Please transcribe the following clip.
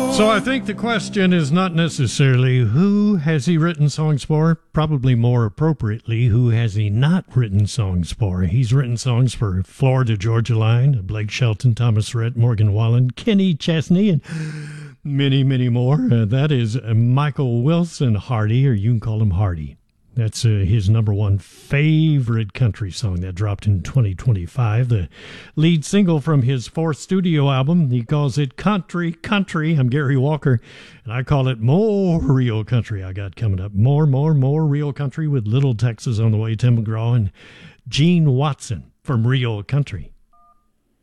So I think the question is not necessarily who has he written songs for, probably more appropriately, who has he not written songs for. He's written songs for Florida Georgia Line, Blake Shelton, Thomas Rhett, Morgan Wallen, Kenny Chesney, and many, many more. That is Michael Wilson Hardy, or you can call him Hardy. That's his number one favorite country song that dropped in 2025. The lead single from his fourth studio album. He calls it Country, Country. I'm Gary Walker, and I call it More Real Country. I got coming up more Real Country with Little Texas on the way. Tim McGraw and Gene Watson from Real Country.